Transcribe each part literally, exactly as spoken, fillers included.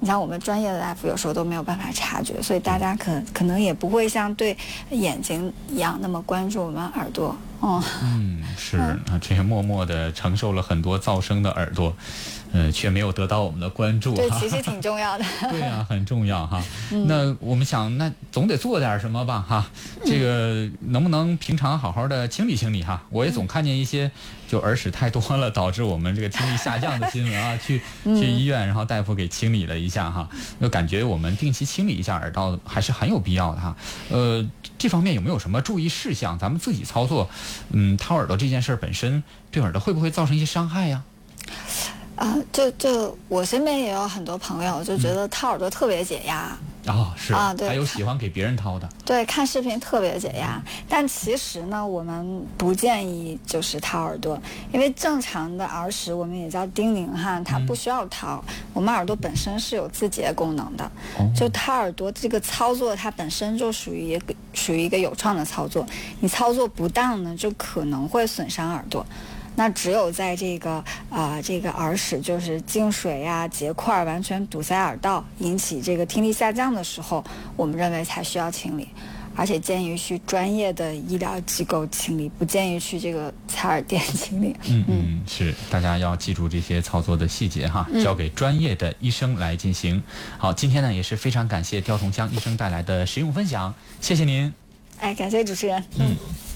像我们专业的大夫有时候都没有办法察觉，所以大家可可能也不会像对眼睛一样那么关注我们耳朵。哦、 嗯，是啊，这些默默的承受了很多噪声的耳朵，呃，却没有得到我们的关注。 对，其实挺重要的。 对啊，很重要哈。 嗯、 那我们想，那总得做点什么吧哈。这个能不能平常好好的清理清理哈？我也总看见一些就耳屎太多了，导致我们这个听力下降的新闻啊，去去医院，然后大夫给清理了一下哈。就感觉我们定期清理一下耳道还是很有必要的哈。呃，这方面有没有什么注意事项？咱们自己操作，嗯，掏耳朵这件事本身对耳朵会不会造成一些伤害呀？ 啊、呃，就就我身边也有很多朋友就觉得掏耳朵特别解压。 哦，是啊，对， 还有喜欢给别人掏的。 对，看视频特别解压，但其实呢，我们不建议就是掏耳朵，因为正常的耳屎我们也叫叮咛哈，它不需要掏，嗯、我们耳朵本身是有自洁功能的，哦、就掏耳朵这个操作它本身就属于一个属于一个有创的操作，你操作不当呢，就可能会损伤耳朵。那只有在这个啊、呃，这个耳屎就是进水呀、结块完全堵塞耳道，引起这个听力下降的时候，我们认为才需要清理，而且建议去专业的医疗机构清理，不建议去这个采耳店清理。 嗯嗯，是，大家要记住这些操作的细节哈，交给专业的医生来进行。嗯、好，今天呢也是非常感谢刁同江医生带来的实用分享，谢谢您。 哎，感谢主持人。 嗯。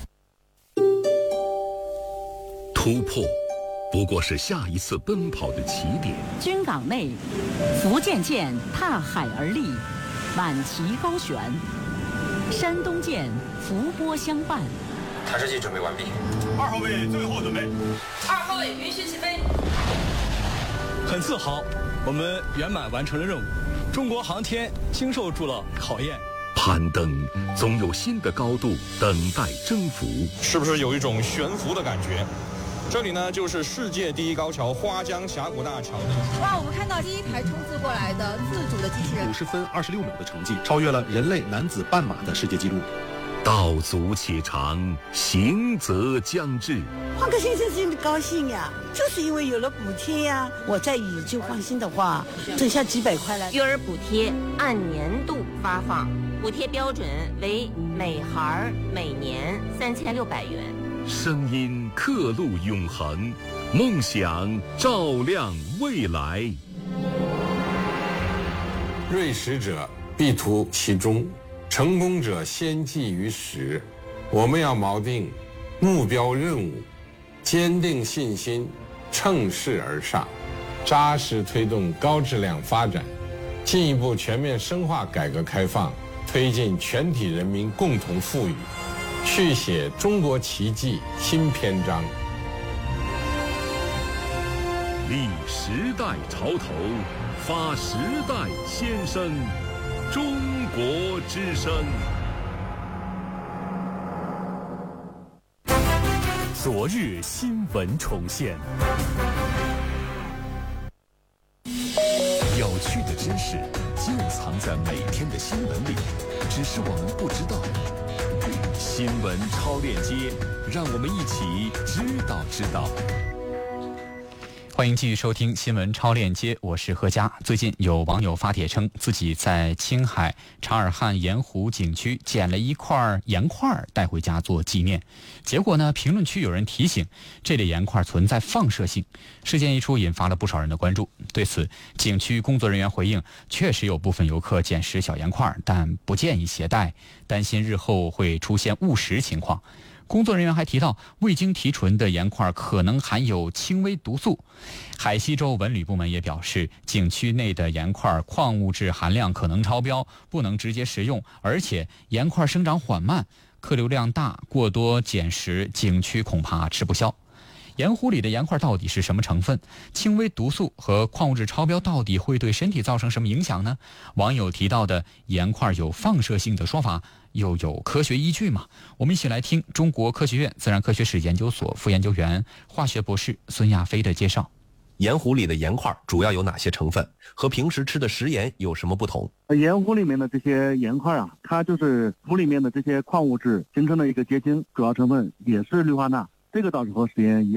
突破不过是下一次奔跑的起点。 军港内，福建舰踏海而立，晚旗高悬；山东舰伏波相伴。 探视器准备完毕。 二号位最后准备。 二号位允许起飞。 很自豪，我们圆满完成了任务，中国航天经受住了考验。 攀登总有新的高度等待征服， 是不是有一种悬浮的感觉？这里呢，就是世界第一高桥花江峡谷大桥。 哇，我们看到第一台冲刺过来的自主的机器人， 五十分二十六秒的成绩，超越了人类男子半马的世界纪录。 道阻且长，行则将至。 换个先生真的高兴呀，就是因为有了补贴呀。我在以旧换新的话，挣下几百块来。 育儿补贴按年度发放，补贴标准为每孩每年三千六百元。 声音刻录永恒，梦想照亮未来。 锐识者必图其中，成功者先记于始。我们要锚定目标任务，坚定信心，乘势而上，扎实推动高质量发展，进一步全面深化改革开放，推进全体人民共同富裕，续写中国奇迹新篇章。 立时代潮头，发时代先声，中国之声。 昨日新闻重现，有趣的知识就藏在每天的新闻里，只是我们不知道。新闻超链接，让我们一起知道知道。 欢迎继续收听新闻超链接，我是何佳。最近有网友发帖称，自己在青海察尔汗盐湖景区捡了一块盐块带回家做纪念，结果呢，评论区有人提醒这类盐块存在放射性。事件一出，引发了不少人的关注。对此，景区工作人员回应，确实有部分游客捡拾小盐块，但不建议携带，担心日后会出现误食情况。工作人员还提到，未经提纯的盐块可能含有轻微毒素。海西州文旅部门也表示，景区内的盐块矿物质含量可能超标，不能直接食用，而且盐块生长缓慢，客流量大，过多捡拾景区恐怕吃不消。盐湖里的盐块到底是什么成分？轻微毒素和矿物质超标到底会对身体造成什么影响呢？网友提到的盐块有放射性的说法又有科学依据吗？我们一起来听中国科学院自然科学史研究所副研究员、化学博士孙亚飞的介绍。 盐湖里的盐块主要有哪些成分？和平时吃的食盐有什么不同？ 盐湖里面的这些盐块啊，它就是湖里面的这些矿物质形成的一个结晶，主要成分也是氯化钠。这个倒是和食盐一样，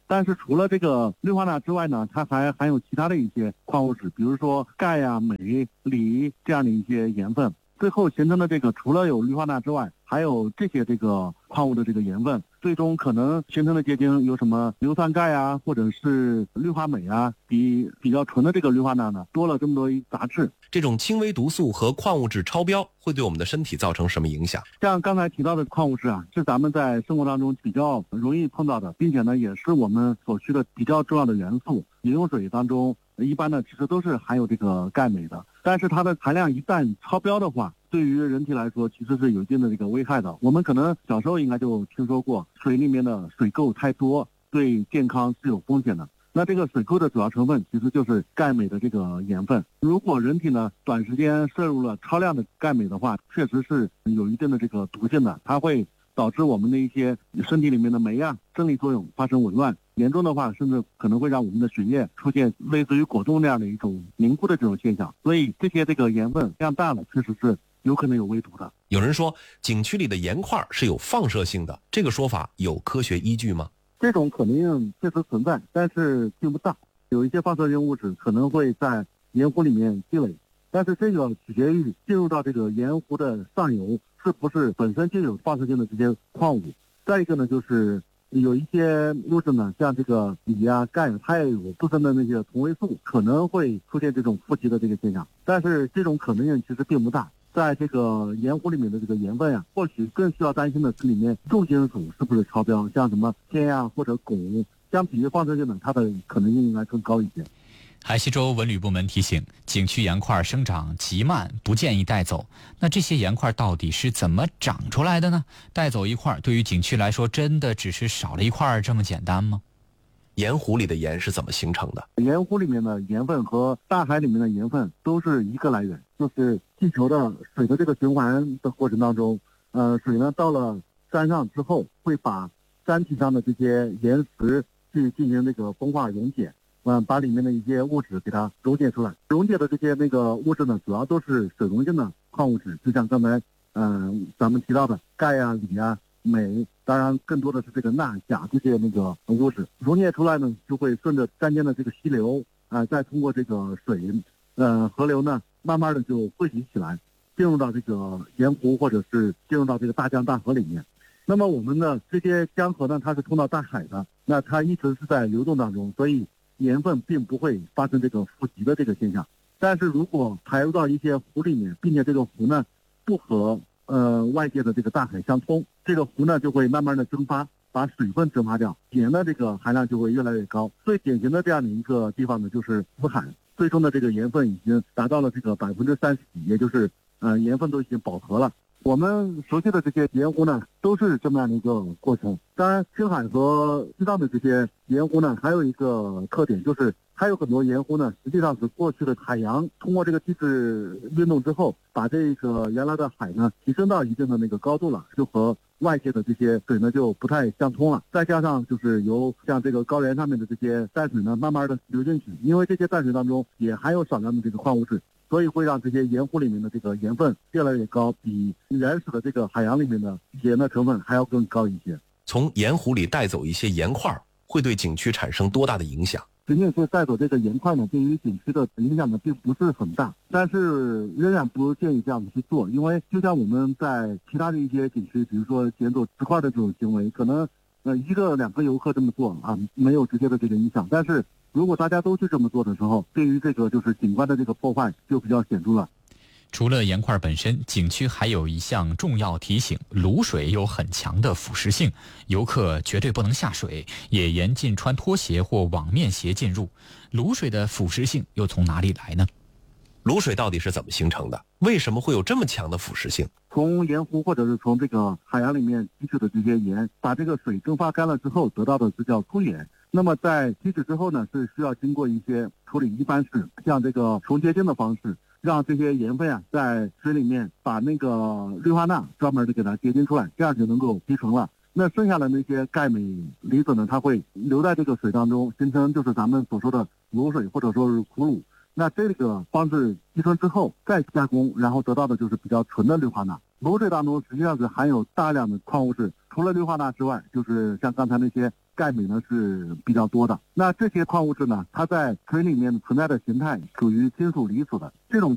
但是除了这个氯化钠之外呢，它还含有其他的一些矿物质，比如说钙呀、镁、锂这样的一些盐分。最后形成的这个除了有氯化钠之外，还有这些这个矿物的这个盐分，最终可能形成的结晶有什么硫酸钙啊，或者是氯化镁啊，比比较纯的这个氯化钠呢多了这么多杂质。 这种轻微毒素和矿物质超标会对我们的身体造成什么影响？ 像刚才提到的矿物质啊，是咱们在生活当中比较容易碰到的，并且呢也是我们所需的比较重要的元素。饮用水当中一般呢其实都是含有这个钙镁的，但是它的含量一旦超标的话，对于人体来说其实是有一定的这个危害的。我们可能小时候应该就听说过，水里面的水垢太多对健康是有风险的。那这个水垢的主要成分其实就是钙镁的这个盐分。如果人体呢短时间摄入了超量的钙镁的话，确实是有一定的这个毒性的，它会导致我们的一些身体里面的酶啊生理作用发生紊乱，严重的话甚至可能会让我们的血液出现类似于果冻那样的一种凝固的这种现象。所以这些这个盐分量大了，确实是有可能有微毒的。 有人说景区里的盐块是有放射性的，这个说法有科学依据吗？ 这种可能性确实存在，但是并不大。有一些放射性物质可能会在盐湖里面积累，但是这个取决于进入到这个盐湖的上游是不是本身就有放射性的这些矿物。再一个呢，就是有一些物质呢，像这个锂啊、钙，它也有自身的那些同位素，可能会出现这种富集的这个现象，但是这种可能性其实并不大。在这个盐湖里面的这个盐分呀、啊，或许更需要担心的是里面重金属是不是超标，像什么铅啊或者汞，相比于放射性呢，它的可能性应该更高一些。 海西州文旅部门提醒，景区盐块生长极慢，不建议带走。那这些盐块到底是怎么长出来的呢？带走一块对于景区来说，真的只是少了一块这么简单吗？ 盐湖里的盐是怎么形成的？ 盐湖里面的盐分和大海里面的盐分都是一个来源，就是地球的水的这个循环的过程当中，呃，水呢到了山上之后，会把山体上的这些岩石去进行这个风化溶解，嗯，把里面的一些物质给它溶解出来。溶解的这些那个物质呢，主要都是水溶性的矿物质，就像刚才嗯、呃、咱们提到的钙啊、锂啊、镁，当然更多的是这个钠、钾这些那个物质溶解出来呢，就会顺着山间的这个溪流啊、呃，再通过这个水呃河流呢，慢慢的就汇集起来，进入到这个盐湖或者是进入到这个大江大河里面。那么我们的这些江河呢，它是通到大海的，那它一直是在流动当中，所以盐分并不会发生这个富集的这个现象。但是如果排入到一些湖里面，并且这个湖呢不和呃外界的这个大海相通，这个湖呢就会慢慢的蒸发，把水分蒸发掉，盐的这个含量就会越来越高。最典型的这样的一个地方呢，就是福海，最终的这个盐分已经达到了这个百分之三十几，也就是呃盐分都已经饱和了。我们熟悉的这些盐湖呢，都是这么样的一个过程。当然，青海和西藏的这些盐湖呢，还有一个特点，就是还有很多盐湖呢，实际上是过去的海洋通过这个地质运动之后，把这个原来的海呢提升到一定的那个高度了，就和外界的这些水呢就不太相通了。再加上就是由像这个高原上面的这些淡水呢，慢慢的流进去，因为这些淡水当中也含有少量的这个矿物质，所以会让这些盐湖里面的这个盐分越来越高，比原始的这个海洋里面的盐的成分还要更高一些。 从盐湖里带走一些盐块，会对景区产生多大的影响？ 仅仅是带走这个盐块呢，对于景区的影响呢并不是很大，但是仍然不建议这样子去做，因为就像我们在其他的一些景区，比如说捡走石块的这种行为，可能呃一个两个游客这么做啊，没有直接的这个影响，但是如果大家都去这么做的时候，对于这个就是景观的这个破坏就比较显著了。 除了盐块本身，景区还有一项重要提醒：卤水有很强的腐蚀性，游客绝对不能下水，也严禁穿拖鞋或网面鞋进入。卤水的腐蚀性又从哪里来呢？ 卤水到底是怎么形成的？为什么会有这么强的腐蚀性？ 从盐湖或者是从这个海洋里面提取的这些盐，把这个水蒸发干了之后，得到的是叫粗盐。那么在提取之后呢，是需要经过一些处理，一般是像这个重结晶的方式，让这些盐分啊在水里面把那个氯化钠专门的给它结晶出来，这样就能够提纯了。那剩下的那些钙镁离子呢，它会留在这个水当中，形成就是咱们所说的卤水或者说是苦卤。那这个方式提纯之后再加工，然后得到的就是比较纯的氯化钠。卤水当中实际上是含有大量的矿物质，除了氯化钠之外，就是像刚才那些钙镁呢是比较多的。那这些矿物质呢，它在水里面存在的形态属于金属离子的，这种